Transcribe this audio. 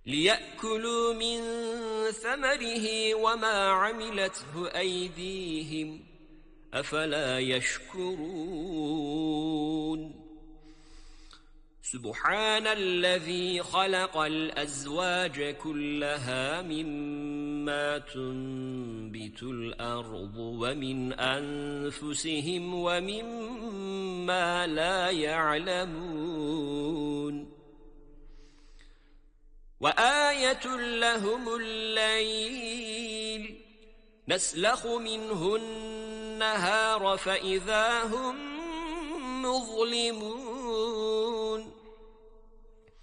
ليأكلوا من ثمره وما عملته أيديهم أفلا يشكرون سبحان الذي خلق الأزواج كلها مما تنبت الأرض ومن أنفسهم ومما لا يعلمون وآية لهم الليل نسلخ منه النهار فإذا هم مظلمون